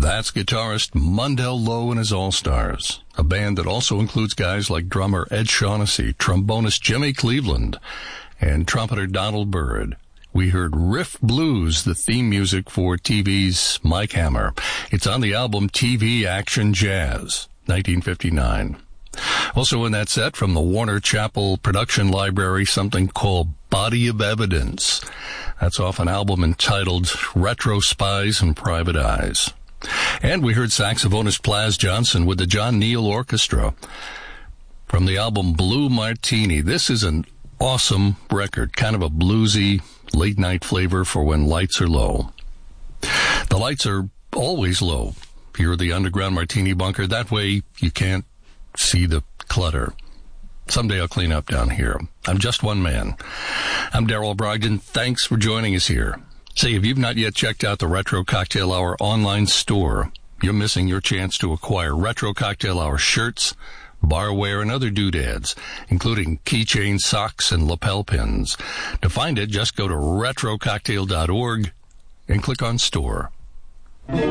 That's guitarist Mundell Lowe and his All-Stars, a band that also includes guys like drummer Ed Shaughnessy, trombonist Jimmy Cleveland, and trumpeter Donald Byrd. We heard Riff Blues, the theme music for TV's Mike Hammer. It's on the album TV Action Jazz, 1959. Also in that set from the Warner Chappell production library, something called Body of Evidence. That's off an album entitled Retro Spies and Private Eyes. And we heard saxophonist Plas Johnson with the John Neal Orchestra from the album Blue Martini. This is an awesome record, kind of a bluesy late-night flavor for when lights are low. The lights are always low. You're the underground Martini bunker. That way you can't see the clutter. Someday I'll clean up down here. I'm just one man. I'm Darrell Brogdon. Thanks for joining us here. Say, if you've not yet checked out the Retro Cocktail Hour online store, you're missing your chance to acquire Retro Cocktail Hour shirts, barware, and other doodads, including keychains, socks, and lapel pins. To find it, just go to retrococktail.org and click on Store.